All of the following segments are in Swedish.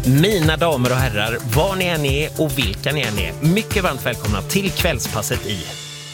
Mina damer och herrar, var ni än är och vilka ni än är, mycket varmt välkomna till kvällspasset i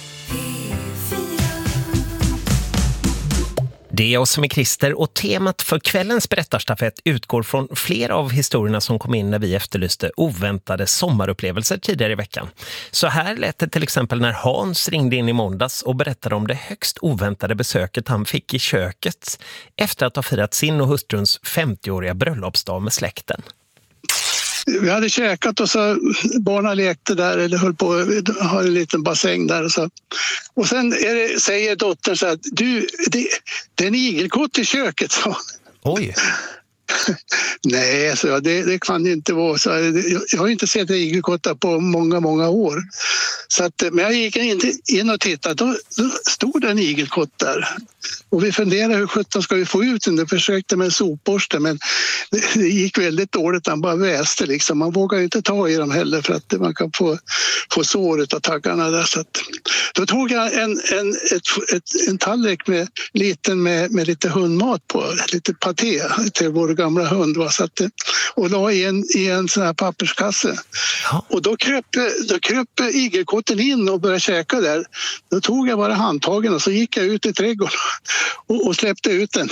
Det är jag som är Christer och temat för kvällens berättarstafett utgår från flera av historierna som kom in när vi efterlyste oväntade sommarupplevelser tidigare i veckan. Så här lät det till exempel när Hans ringde in i måndags och berättade om det högst oväntade besöket han fick i köket efter att ha firat sin och hustruns 50-åriga bröllopsdag med släkten. Vi hade käkat och så barnen lekte där eller höll på att ha en liten bassäng där och så. Och sen säger dottern så att det är en igelkott i köket, så. Oj! Nej, så det kan ju inte vara så. Jag har inte sett igelkottar på många år. Så att, men jag gick in och tittade, då stod det en igelkott där. Och vi funderade hur sjutton ska vi få ut den. Jag försökte med en sopborste, men det gick väldigt dåligt. Han bara väste liksom. Man vågar inte ta i dem heller för att man kan få sår av taggarna där. Så att, då tog jag en tallrik med lite hundmat på, lite paté till vår gamla hund. Så att, och la i en sån här papperskasse. Ja. Och då kröp igelkotten in och började käka där. Då tog jag bara handtagen och så gick jag ut i trädgården och släppte ut den.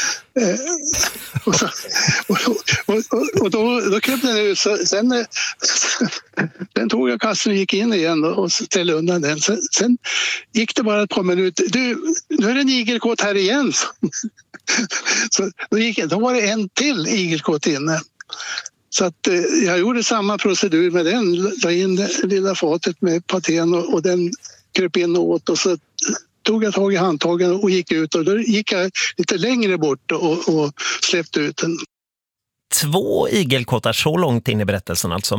Och då kröp den ut. Sen tog jag kassen och gick in igen och ställde undan den. Sen gick det bara ett par minuter. Nu är det en igelkott här igen. Så då var det en till igelkott inne. Så att jag gjorde samma procedur med den. La in det lilla fatet med patén och den kröp in och åt. Och så tog jag tag i handtagen och gick ut. Och då gick jag lite längre bort och släppte ut den. 2 igelkottar så långt in i berättelsen alltså.